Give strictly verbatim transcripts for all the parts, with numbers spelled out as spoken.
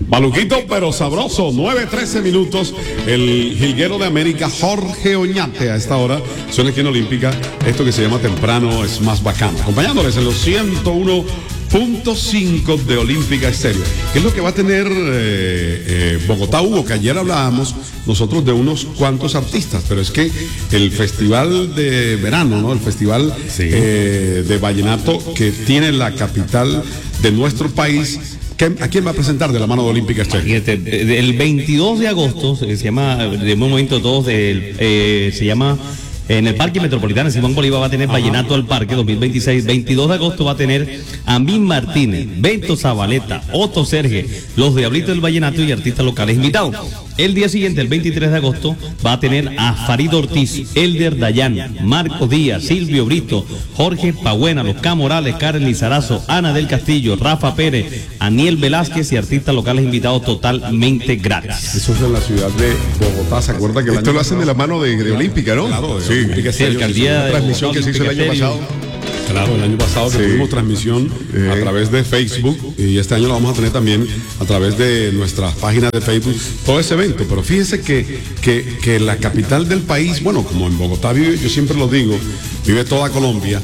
Maluquito pero sabroso, nueve trece minutos. El jilguero de América, Jorge Oñate, a esta hora, suena aquí en Olímpica. Esto que se llama Temprano es más bacano. Acompañándoles en los ciento uno punto cinco de Olímpica Estéreo. ¿Qué es lo que va a tener eh, eh, Bogotá, Hugo? Que ayer hablábamos nosotros de unos cuantos artistas, pero es que el festival de verano, ¿no? El festival sí. eh, de vallenato que tiene la capital de nuestro país. ¿A quién va a presentar de la mano de Olímpica Estéreo? El veintidós de agosto, se llama, de un momento todos, de, eh, se llama... En el Parque Metropolitano Simón Bolívar va a tener Ajá. Vallenato al Parque dos mil veintiséis. veintidós de agosto va a tener a Min Martínez, Beto Zabaleta, Otto Serge, los Diablitos del Vallenato y artistas locales invitados. El día siguiente, el veintitrés de agosto, va a tener a Farid Ortiz, Elder Dayan, Marcos Díaz, Silvio Brito, Jorge Pagüena, Los K. Morales, Karen Lizarazo, Ana del Castillo, Rafa Pérez, Aniel Velázquez y artistas locales invitados totalmente gratis. Eso es en la ciudad de Bogotá. ¿Se acuerda que esto lo hacen de la mano de, de Olímpica, no? Claro, de sí. Olímpica Sí, alcaldía de transmisión que se hizo el año pasado. Claro, el año pasado que sí. tuvimos transmisión eh. a través de Facebook y este año lo vamos a tener también a través de nuestras páginas de Facebook, todo ese evento. Pero fíjese que, que, que la capital del país, bueno, como en Bogotá vive, yo siempre lo digo, vive toda Colombia.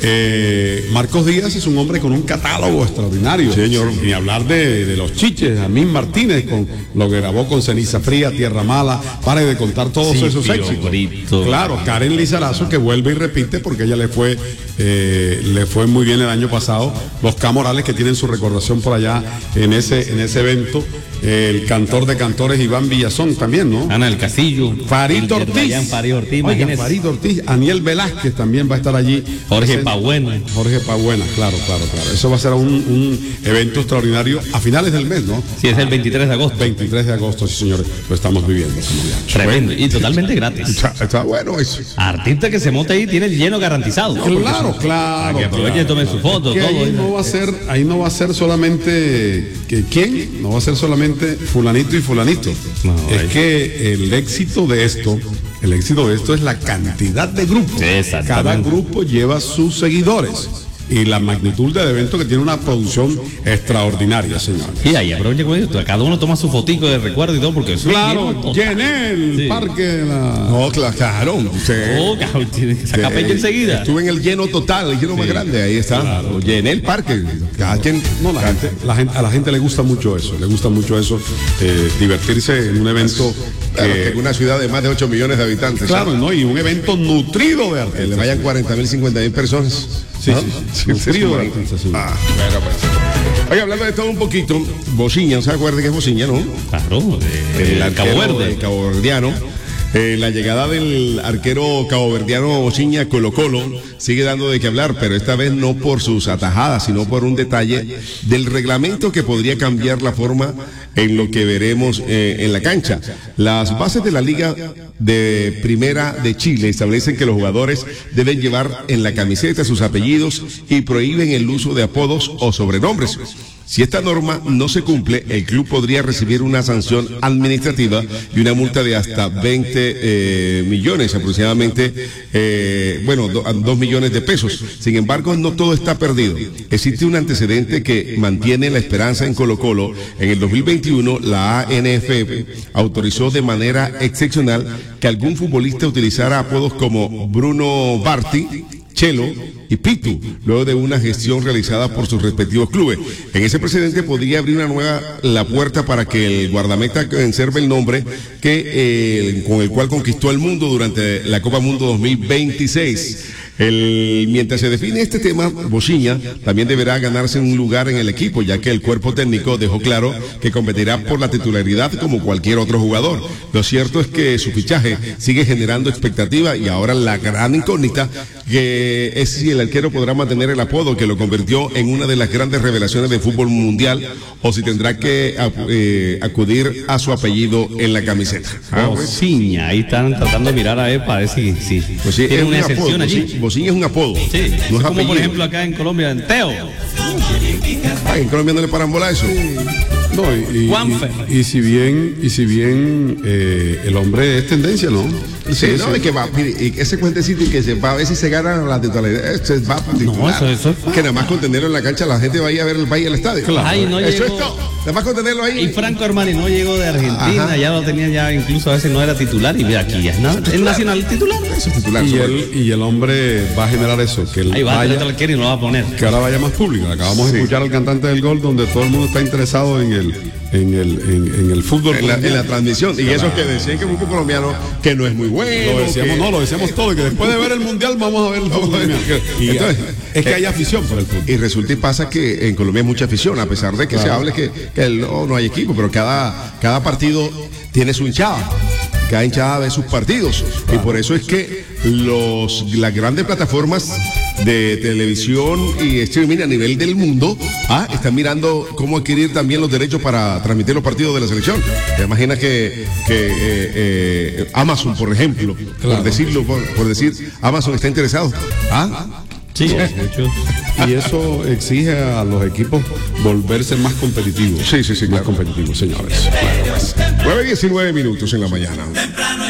Eh, Marcos Díaz es un hombre con un catálogo extraordinario. Señor. Ni hablar de, de los chiches, a Min Martínez con lo que grabó con Ceniza Fría, Tierra Mala, pare de contar todos sí, esos éxitos. Brito. Claro, Karen Lizarazo que vuelve y repite porque ella le fue eh, le fue muy bien el año pasado. Los K. Morales que tienen su recordación por allá en ese en ese evento. El cantor de cantores Iván Villazón también, ¿no? Ana del Castillo, Farid Ortiz, Farid Ortiz, Oiga, Farid Ortiz, Aniel Velázquez también va a estar allí. Jorge Pagüena. Jorge Pagüena, claro, claro, claro. Eso va a ser un, un evento extraordinario a finales del mes, ¿no? Sí, es el veintitrés de agosto. veintitrés de agosto, sí, señores. Lo estamos viviendo. Tremendo. Y totalmente gratis. Está, está bueno eso. Artista que se monta ahí tiene el lleno garantizado. No, claro, claro. Para que aproveche y tome su foto. Es que todo. Ahí no va a ser, ahí no va a ser solamente que quién, no va a ser solamente fulanito y fulanito. No, es ahí. Que el éxito de esto, el éxito de esto es la cantidad de grupos. Cada grupo lleva sus seguidores. Y la magnitud del evento que tiene una producción extraordinaria, señor. Y ahí aprovecha con esto, cada uno toma su fotico de recuerdo y todo, porque eso claro, llené el sí. parque de la... No, claro. Sí. Oh, saca pecho enseguida. Estuve en el lleno total, el lleno sí. más grande, ahí está. Claro. Llené el parque. Cada quien... No, la gente, la gente, a la gente le gusta mucho eso, le gusta mucho eso, eh, divertirse en un evento... Claro, que en una ciudad de más de ocho millones de habitantes. Claro, ¿no? Y un evento nutrido de artistas. Le vayan cuarenta mil, cincuenta mil personas. Sí, ¿no? sí, sí. Nutrido de artistas, sí. Ah, bueno, pues. Oye, hablando de todo un poquito, Bociña, ¿se acuerda que es Bociña, no? Claro, de, el, el Cabo Verde. El Cabo Verdiano. Eh, la llegada del arquero caboverdiano Bociña Colo Colo sigue dando de qué hablar, pero esta vez no por sus atajadas, sino por un detalle del reglamento que podría cambiar la forma en lo que veremos eh, en la cancha. Las bases de la Liga de Primera de Chile establecen que los jugadores deben llevar en la camiseta sus apellidos y prohíben el uso de apodos o sobrenombres. Si esta norma no se cumple, el club podría recibir una sanción administrativa y una multa de hasta veinte eh, millones, aproximadamente, eh, bueno, do, dos millones de pesos. Sin embargo, no todo está perdido. Existe un antecedente que mantiene la esperanza en Colo Colo. En el dos mil veintiuno, la A N F F autorizó de manera excepcional que algún futbolista utilizara apodos como Bruno Barti, Chelo y Pitu, luego de una gestión realizada por sus respectivos clubes. En ese precedente podría abrir una nueva la puerta para que el guardameta conserve el nombre que eh, con el cual conquistó el mundo durante la Copa Mundo dos mil veintiséis. El, mientras se define este tema, Bociña también deberá ganarse un lugar en el equipo, ya que el cuerpo técnico dejó claro que competirá por la titularidad como cualquier otro jugador. Lo cierto es que su fichaje sigue generando expectativa y ahora la gran incógnita que es si el arquero podrá mantener el apodo que lo convirtió en una de las grandes revelaciones del fútbol mundial o si tendrá que eh, acudir a su apellido en la camiseta. Ah, Bociña, ahí están tratando de mirar a ver para ver si, si pues sí, tiene es una un excepción apodo, allí. Bociña es un apodo. Sí, no es como apellido. por ejemplo acá en Colombia, en Teo. Ay, en Colombia no le paran bola a eso. Sí. No, y, y, Juanfer. y, y si bien, y si bien eh, el hombre es tendencia, ¿no? Sí, no, es que va, mire, y ese cuentecito y que se va a ver si se gana la titularidad. Este va a No, eso, eso es que nada más con tenerlo en la cancha la gente va a ir a ver el país al estadio. Claro. Ay, no Eso llegó. es todo. Nada más con tenerlo ahí. Y Franco Armani no llegó de Argentina, Ajá. ya lo tenía ya, incluso a veces no era titular y ve aquí ya es nada. El nacional titular. Eso es titular. Y sobre- él, y el hombre va a generar eso, que él Ahí va, vaya, te lo quiere y no lo va a poner. que ahora vaya más público. Acabamos Sí. de escuchar al cantante del gol donde todo el mundo está interesado en el, en el, en, en el fútbol. En la, en la colombiano. transmisión. Y esos que decían que el fútbol colombiano que no es muy bueno. Lo decíamos, que- no, lo decíamos todo, y que después de ver el mundial vamos a ver el fútbol colombiano. Y Entonces, es que hay afición por el fútbol. Y resulta y pasa que en Colombia hay mucha afición, a pesar de que se hable que, que el- no, no hay equipo, pero cada, cada partido tiene su hinchada. Cada hinchada ve sus partidos. Y por eso es que los, las grandes plataformas de televisión y streaming a nivel del mundo ah, están mirando cómo adquirir también los derechos para transmitir los partidos de la selección. ¿Te imaginas que, que eh, eh, Amazon, por ejemplo, Claro. por decirlo, por, por decir, Amazon está interesado? ¿Ah? Sí, de hecho. Y eso exige a los equipos volverse más competitivos. Sí, sí, sí, Más claro. competitivos, señores. nueve diecinueve minutos en la mañana.